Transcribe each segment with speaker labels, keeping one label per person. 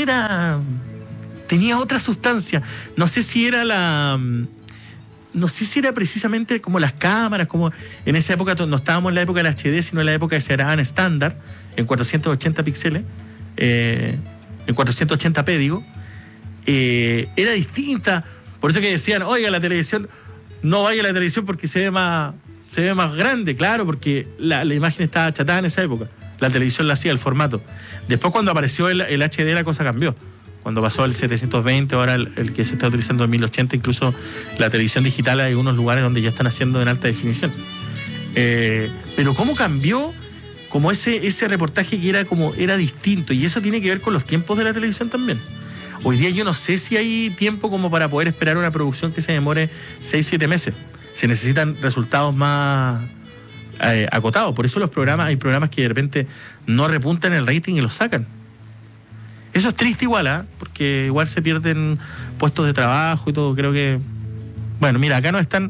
Speaker 1: tenía otra sustancia. No sé si era precisamente como las cámaras, como en esa época no estábamos en la época del HD, sino en la época que se grababan estándar, en 480 píxeles, en 480p digo, era distinta. Por eso que decían, oiga, la televisión, no vaya a la televisión porque se ve más grande, claro, porque la imagen estaba achatada en esa época. La televisión la hacía, el formato. Después cuando apareció el HD la cosa cambió. Cuando pasó el 720, ahora el que se está utilizando en 1080, incluso la televisión digital hay unos lugares donde ya están haciendo en alta definición. Pero cómo cambió como ese reportaje que era distinto, y eso tiene que ver con los tiempos de la televisión también. Hoy día yo no sé si hay tiempo como para poder esperar una producción que se demore 6-7 meses. Se necesitan resultados más acotados. Por eso hay programas que de repente no repuntan el rating y los sacan. Eso es triste igual, porque igual se pierden puestos de trabajo y todo. Creo que... Bueno, mira, acá no están...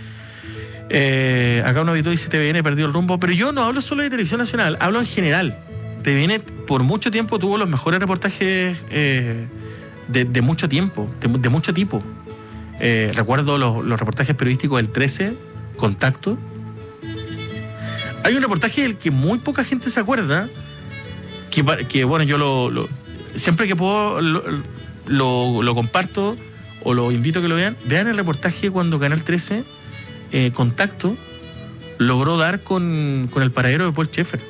Speaker 1: acá un auditorio dice TVN perdió el rumbo, pero yo no hablo solo de televisión nacional, hablo en general. TVN por mucho tiempo tuvo los mejores reportajes de mucho tiempo, de mucho tipo. Recuerdo los reportajes periodísticos del 13, Contacto. Hay un reportaje del que muy poca gente se acuerda, que bueno, yo siempre que puedo lo comparto o lo invito a que lo vean. Vean el reportaje cuando Canal 13, Contacto, logró dar con el paradero de Paul Schaeffer.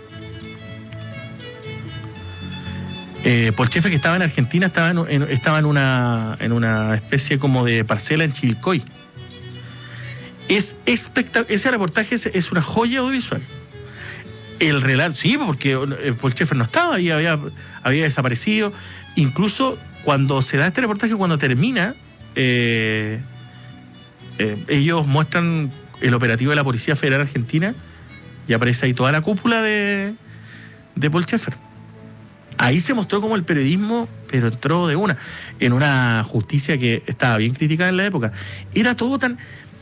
Speaker 1: Paul Schaeffer, que estaba en Argentina, estaba en una especie como de parcela en Chivilcoy. Es espectacular. Ese reportaje es una joya audiovisual. El relato, sí, porque Paul Schaeffer no estaba y había desaparecido. Incluso cuando se da este reportaje, cuando termina, ellos muestran el operativo de la Policía Federal Argentina y aparece ahí toda la cúpula de Paul Schaeffer. Ahí se mostró como el periodismo, pero entró de en una justicia que estaba bien criticada en la época. Era todo tan...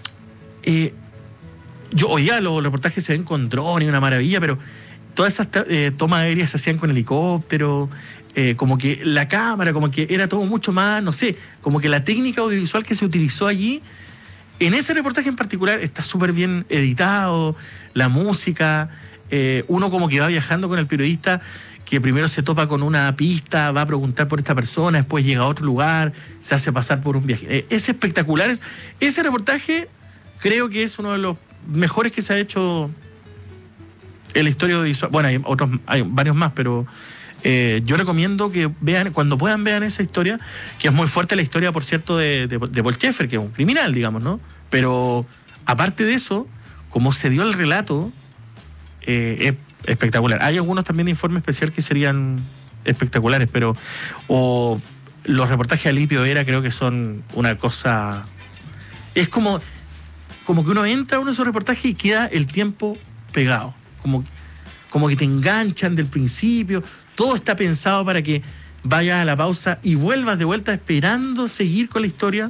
Speaker 1: yo oía los reportajes se ven con drones, una maravilla, pero todas esas tomas aéreas se hacían con helicóptero, como que la cámara, como que era todo mucho más, no sé, como que la técnica audiovisual que se utilizó allí, en ese reportaje en particular, está súper bien editado, la música, uno como que va viajando con el periodista, que primero se topa con una pista, va a preguntar por esta persona, después llega a otro lugar, se hace pasar por un viaje. Es espectacular. Ese reportaje creo que es uno de los mejores que se ha hecho en la historia audiovisual. Bueno, hay varios más, pero yo recomiendo que vean, cuando puedan, vean esa historia, que es muy fuerte la historia, por cierto, de Paul Schaeffer, que es un criminal, digamos, ¿no? Pero aparte de eso, como se dio el relato, es espectacular. Hay algunos también de Informe Especial que serían espectaculares, pero los reportajes de Alipio Vera creo que son una cosa... Es como que uno entra a uno de esos reportajes y queda el tiempo pegado. Como que te enganchan del principio. Todo está pensado para que vayas a la pausa y vuelvas de vuelta esperando seguir con la historia.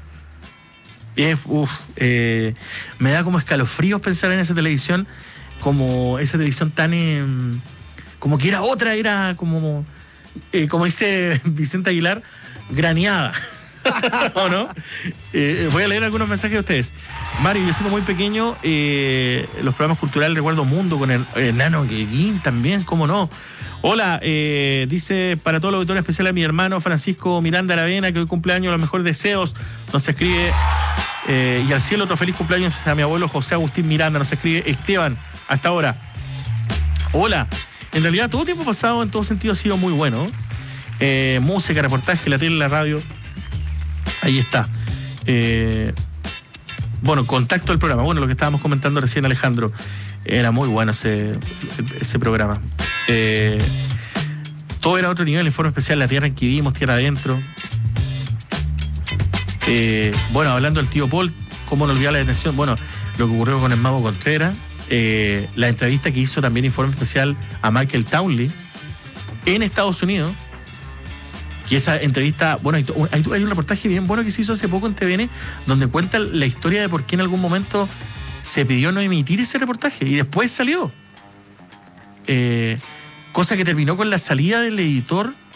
Speaker 1: Me da como escalofríos pensar en esa televisión, como esa televisión tan... como que era otra, era como dice Vicente Aguilar, graneada. ¿O no? Voy a leer algunos mensajes de ustedes. Mario, yo siendo muy pequeño, los programas culturales, recuerdo Mundo con el Nano Guilguín también, ¿cómo no? Hola, dice, para todo el auditorio especial a mi hermano Francisco Miranda Aravena, que hoy cumpleaños, los mejores deseos, nos escribe, y al cielo otro feliz cumpleaños a mi abuelo José Agustín Miranda, nos escribe Esteban, hasta ahora. Hola, en realidad todo tiempo pasado en todo sentido ha sido muy bueno. Música, reportaje, la tele, la radio. Ahí está. Bueno, Contacto del programa. Bueno, lo que estábamos comentando recién, Alejandro. Era muy bueno ese programa. Todo era otro nivel. Informe Especial, La Tierra en que vivimos, Tierra Adentro. Bueno, hablando del tío Paul, cómo no olvidar la detención. Bueno, lo que ocurrió con el Mago Contreras. La entrevista que hizo también Informe Especial a Michael Townley en Estados Unidos. Y esa entrevista, bueno, hay un reportaje bien bueno que se hizo hace poco en TVN, donde cuenta la historia de por qué en algún momento se pidió no emitir ese reportaje y después salió. Cosa que terminó con la salida del editor